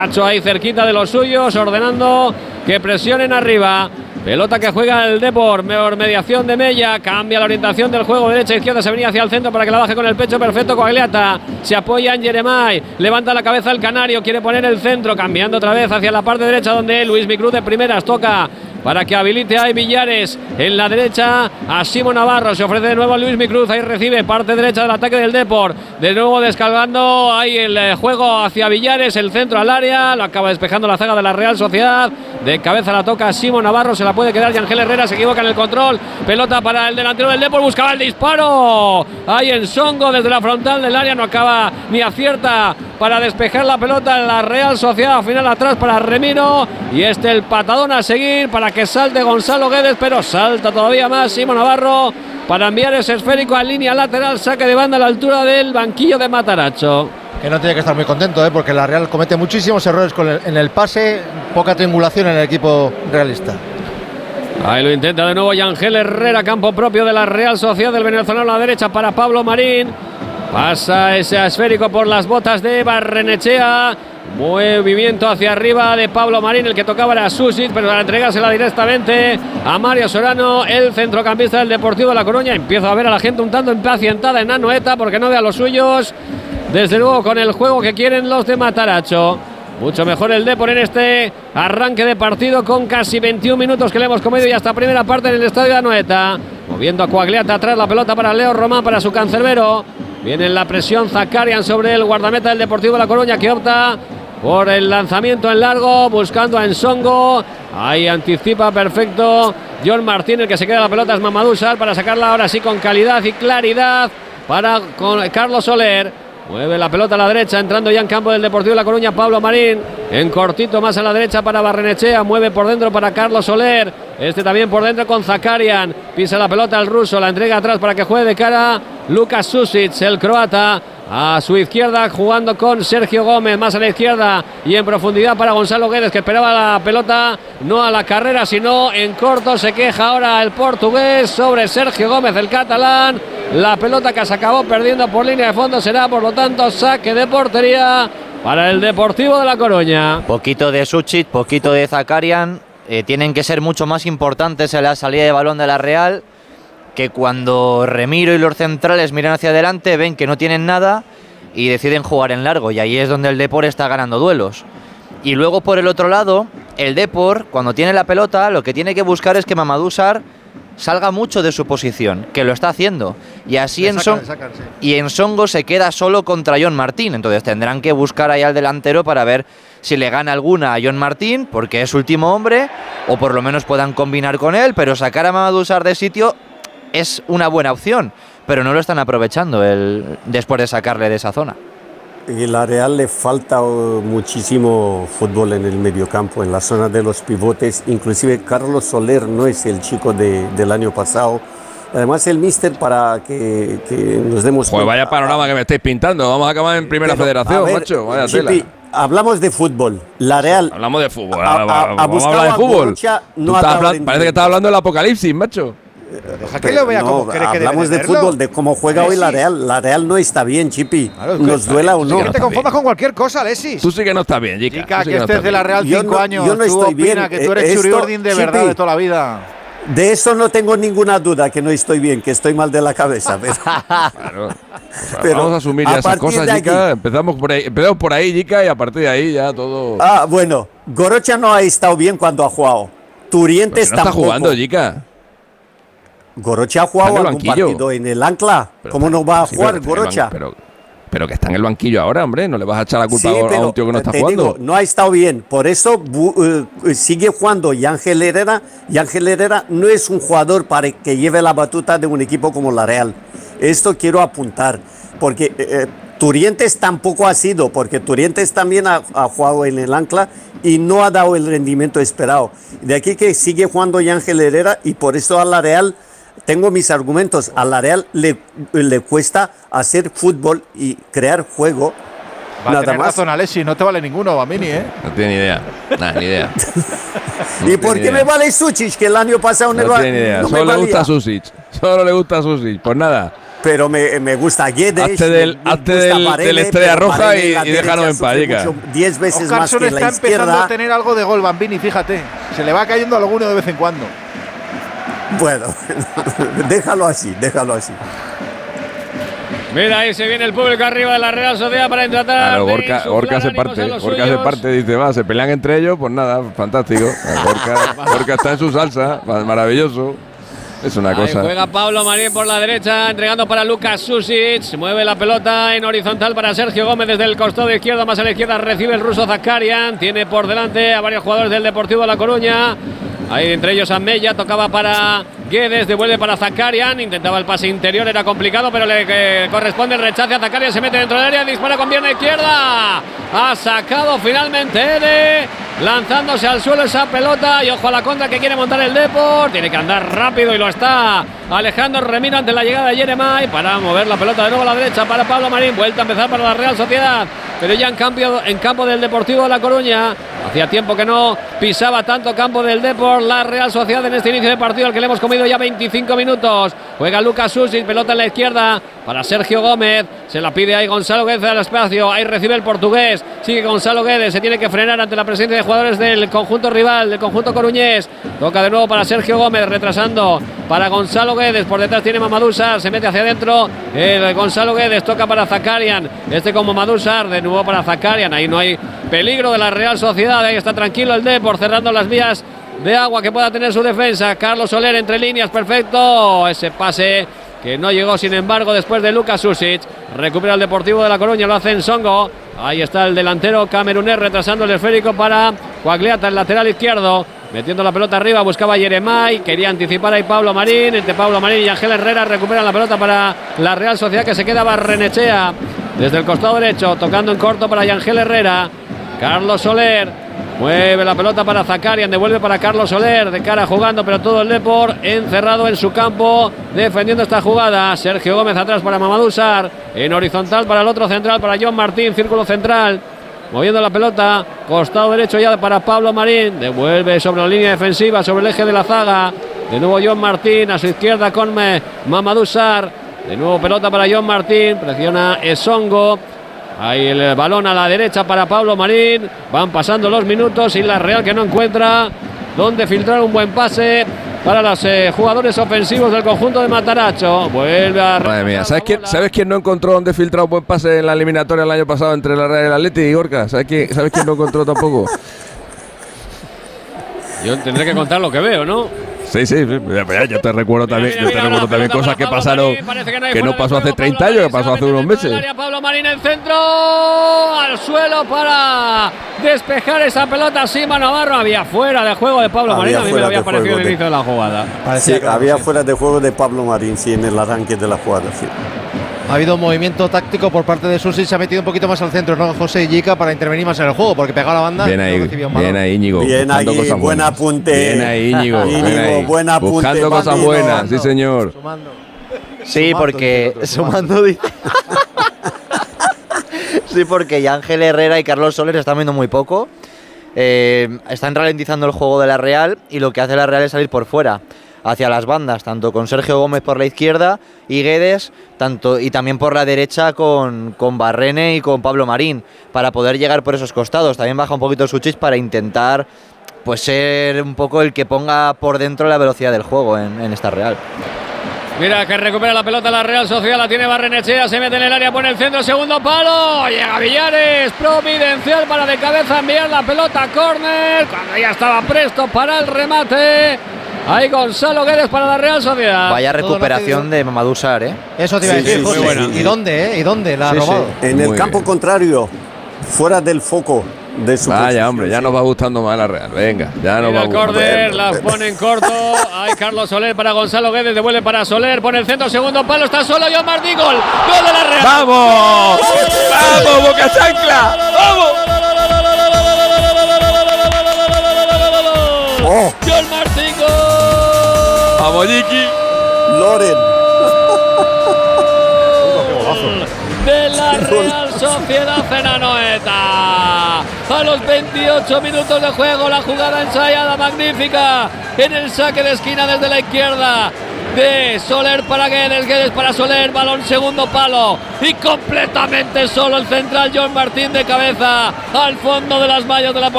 Ahí cerquita de los suyos, ordenando que presionen arriba. Pelota que juega el Depor, mejor mediación de Mella, cambia la orientación del juego, derecha izquierda, se venía hacia el centro para que la baje con el pecho, perfecto Coagliata, se apoya en Jeremai, levanta la cabeza el canario, quiere poner el centro, cambiando otra vez hacia la parte derecha donde Luis Micruz de primeras toca para que habilite a Villares en la derecha a Simo Navarro, se ofrece de nuevo a Luis Micruz, ahí recibe parte derecha del ataque del Depor, de nuevo descargando ahí el juego hacia Villares, el centro al área, lo acaba despejando la zaga de la Real Sociedad, de cabeza la toca Simo Navarro, se la puede quedar Yangel Herrera, se equivoca en el control, pelota para el delantero del Depor, buscaba el disparo, ahí en Songo desde la frontal del área, no acaba ni acierta para despejar la pelota en la Real Sociedad, al final atrás para Remiro, y el patadón a seguir para que salte Gonzalo Guedes, pero salta todavía más Simo Navarro para enviar ese esférico a línea lateral, saque de banda a la altura del banquillo de Matarazzo. Que no tiene que estar muy contento, porque la Real comete muchísimos errores en el pase, poca triangulación en el equipo realista. Ahí lo intenta de nuevo Yangel Herrera, campo propio de la Real Sociedad del venezolano a la derecha para Pablo Marín. Pasa ese esférico por las botas de Barrenechea. Movimiento hacia arriba de Pablo Marín, el que tocaba era Susic, pero para entregársela directamente a Mario Sorano, el centrocampista del Deportivo de La Coruña. Empieza a ver a la gente un tanto impacientada en Anoeta porque no ve a los suyos. Desde luego con el juego que quieren los de Matarazzo. Mucho mejor el Depor en este arranque de partido con casi 21 minutos que le hemos comido y hasta primera parte en el estadio de Anoeta. Moviendo a Coagliata atrás, la pelota para Leo Román, para su cancerbero. Viene en la presión Zakarian sobre el guardameta del Deportivo de La Coruña, que opta por el lanzamiento en largo, buscando a Ensongo. Ahí anticipa perfecto John Martín, el que se queda la pelota es Mamadou Sarr para sacarla ahora sí con calidad y claridad para con Carlos Soler. Mueve la pelota a la derecha, entrando ya en campo del Deportivo de La Coruña, Pablo Marín. En cortito más a la derecha para Barrenechea. Mueve por dentro para Carlos Soler. También por dentro con Zakarian. Pisa la pelota al ruso, la entrega atrás para que juegue de cara Lukas Susic, el croata. A su izquierda jugando con Sergio Gómez, más a la izquierda y en profundidad para Gonzalo Guedes, que esperaba la pelota no a la carrera sino en corto. Se queja ahora el portugués sobre Sergio Gómez, el catalán. La pelota que se acabó perdiendo por línea de fondo será por lo tanto saque de portería para el Deportivo de La Coruña. Poquito de Susic, poquito de Zakarian. Tienen que ser mucho más importantes en la salida de balón de la Real, que cuando Remiro y los centrales miran hacia adelante ven que no tienen nada y deciden jugar en largo, y ahí es donde el Depor está ganando duelos. Y luego por el otro lado, el Depor, cuando tiene la pelota, lo que tiene que buscar es que Mamadou Sarr salga mucho de su posición, que lo está haciendo, y así Ensongo se queda solo contra John Martín. Entonces tendrán que buscar ahí al delantero para ver si le gana alguna a John Martín, porque es último hombre, o por lo menos puedan combinar con él, pero sacar a Mamadou Sarr de sitio es una buena opción, pero no lo están aprovechando después de sacarle de esa zona. Y la Real le falta muchísimo fútbol en el mediocampo, en la zona de los pivotes. Inclusive Carlos Soler no es el chico del año pasado. Además el míster, para que nos demos cuenta. Vaya panorama que me estáis pintando. Vamos a acabar en primera federación, macho. Vaya tela. Hablamos de fútbol. La Real. Hablamos de fútbol. Vamos a hablar de fútbol. Parece que estás hablando del apocalipsis, macho. Deja que lo vea como cree que debe hablamos de fútbol, de cómo juega hoy la Real. La Real no está bien, Chipi. Claro, nos duela o no. Que no te conformas con cualquier cosa, Alexis. Tú sí que no estás bien, Jica. Jica, que estés de la Real 5 años. Yo no estoy bien. Que tú eres Churiordin de verdad de toda la vida. De eso no tengo ninguna duda, que no estoy bien, que estoy mal de la cabeza. Claro. Pero vamos a asumir ya esas cosas, Jica. Empezamos por ahí, Jica, y a partir de ahí ya todo. Bueno, Gorocha no ha estado bien cuando ha jugado. Turientes tampoco. No está jugando, Jica. Gorocha ha jugado algún partido en el Ancla. ¿Cómo no va a jugar Gorocha? Pero que está en el banquillo ahora, hombre. No le vas a echar la culpa a un tío que no está jugando. Digo, no ha estado bien. Por eso sigue jugando Yangel Herrera. Yangel Herrera no es un jugador para que lleve la batuta de un equipo como la Real. Esto quiero apuntar. Porque Turientes tampoco ha sido. Porque Turientes también ha jugado en el Ancla y no ha dado el rendimiento esperado. De aquí que sigue jugando Yangel Herrera, y por eso a la Real... Tengo mis argumentos. A la Real le cuesta hacer fútbol y crear juego. Va a tener razón, Alexis, no te vale ninguno, Bamini, ¿eh? No tiene ni idea. Nada, ni idea. ¿Y por qué me vale Susic, que el año pasado no tiene ni idea. Solo le gusta Susic. Pues nada. pero me gusta Guedes. Hazte del Estrella Roja y déjanos en paz, 10 veces Oscar más que está la empezando izquierda. a tener algo de gol, Bambini, fíjate. Se le va cayendo alguno de vez en cuando. Bueno, déjalo así. Mira, ahí se viene el público arriba de la Real Sociedad para intentar. Claro, Gorka se parte, dice, va, se pelean entre ellos, pues nada, fantástico. Gorka está en su salsa, maravilloso. Es una cosa. Juega Pablo Marín por la derecha, entregando para Lucas Susic. Mueve la pelota en horizontal para Sergio Gómez desde el costado izquierdo. Más a la izquierda recibe el ruso Zakarian. Tiene por delante a varios jugadores del Deportivo de La Coruña. Ahí entre ellos Amella, tocaba para Guedes, devuelve para Zakarian, intentaba el pase interior, era complicado, pero le corresponde el rechace a Zakarian, se mete dentro del área, dispara con pierna izquierda. Ha sacado finalmente Ede, lanzándose al suelo esa pelota y ojo a la contra que quiere montar el Depor, tiene que andar rápido y lo está Alejandro Remiro ante la llegada de Yeremay para mover la pelota de nuevo a la derecha para Pablo Marín, vuelta a empezar para la Real Sociedad, pero ya en campo del Deportivo de La Coruña. Hacía tiempo que no pisaba tanto campo del Depor la Real Sociedad en este inicio de partido al que le hemos comido ya 25 minutos. Juega Lucas Susic, pelota en la izquierda para Sergio Gómez. Se la pide ahí Gonzalo Guedes al espacio. Ahí recibe el portugués. Sigue Gonzalo Guedes. Se tiene que frenar ante la presencia de jugadores del conjunto rival, del conjunto coruñés. Toca de nuevo para Sergio Gómez, retrasando para Gonzalo Guedes. Por detrás tiene Mamadou Sarr. Se mete hacia adentro. El Gonzalo Guedes toca para Zakarian. Con Mamadou Sarr. De nuevo para Zakarian. Ahí no hay peligro de la Real Sociedad. Ahí está tranquilo el Depor, cerrando las vías de agua que pueda tener su defensa. Carlos Soler entre líneas, perfecto. Ese pase que no llegó, sin embargo, después de Lucas Susic. Recupera el Deportivo de La Coruña, lo hace en Songo. Ahí está el delantero camerunés retrasando el esférico para Coagliata, el lateral izquierdo. Metiendo la pelota arriba, buscaba a Yeremay. Quería anticipar ahí Pablo Marín. Entre Pablo Marín y Ángel Herrera recuperan la pelota para la Real Sociedad, que se queda Barrenechea desde el costado derecho, tocando en corto para Ángel Herrera. Carlos Soler mueve la pelota para Zakarian, devuelve para Carlos Soler, de cara jugando, pero todo el Depor encerrado en su campo, defendiendo esta jugada. Sergio Gómez atrás para Mamadou Sarr, en horizontal para el otro central, para John Martín, círculo central, moviendo la pelota, costado derecho ya para Pablo Marín, devuelve sobre la línea defensiva, sobre el eje de la zaga, de nuevo John Martín, a su izquierda con Mamadou Sarr, de nuevo pelota para John Martín, presiona Esongo. Ahí el balón a la derecha para Pablo Marín. Van pasando los minutos y la Real que no encuentra donde filtrar un buen pase para los jugadores ofensivos del conjunto de Mataracho. Vuelve a... Madre mía, ¿sabes quién no encontró donde filtrar un buen pase en la eliminatoria el año pasado entre la Real y el Atleti y Gorka? ¿Sabes quién no encontró tampoco? Yo tendré que contar lo que veo, ¿no? Sí, yo te recuerdo también, cosas que pasaron, que no pasó hace 30 años, que pasó hace unos meses. Pablo Marín en centro, al suelo para despejar esa pelota. Sima Navarro, había fuera de juego de Pablo Marín, a mí me había parecido el inicio de la jugada. Sí, había fuera de juego de Pablo Marín, sí, en el arranque de la jugada, sí. Ha habido un movimiento táctico por parte de Susic, se ha metido un poquito más al centro, ¿no? José Yica, para intervenir más en el juego, porque pegaba la banda. Bien ahí, Íñigo. Bien ahí, buen apunte. Bien ahí, Íñigo. Buen apunte. Buscando cosas buenas, sí señor. Sí, porque sumando dice. Sí, porque ya Ángel Herrera y Carlos Soler están viendo muy poco. Están ralentizando el juego de la Real y lo que hace la Real es salir por fuera, hacia las bandas, tanto con Sergio Gómez por la izquierda y Guedes, y también por la derecha con Barrene y con Pablo Marín, para poder llegar por esos costados. También baja un poquito Susic para intentar pues ser un poco el que ponga por dentro la velocidad del juego en esta Real. Mira que recupera la pelota la Real Sociedad, la tiene Barrenechea, se mete en el área, pone el centro, segundo palo, llega Villares, providencial para de cabeza enviar la pelota a córner, cuando ya estaba presto para el remate. Ahí Gonzalo Guedes para la Real Sociedad. Vaya recuperación de Mamadou Sarr, ¿eh? Eso te iba a decir, José. ¿Y dónde, ¿Y dónde la ha robado? En el campo contrario, fuera del foco de su Vaya, hombre, ya nos va gustando más la Real. Venga, ya nos va gustando. El córner, la pone en corto. Ahí Carlos Soler para Gonzalo Guedes, devuelve para Soler, pone el centro, segundo palo, está solo John Martín, gol de la Real. ¡Vamos! ¡Vamos, Boca Chancla! ¡Vamos! ¡Oh! John Martín, gol. ¡Vamos, Yiki! Loren. De la Real Sociedad en Anoeta. A los 28 minutos de juego, la jugada ensayada magnífica en el saque de esquina desde la izquierda. de Soler para Guedes para Soler, balón segundo palo y completamente solo el central John Martín de cabeza al fondo de las mallas de la portería.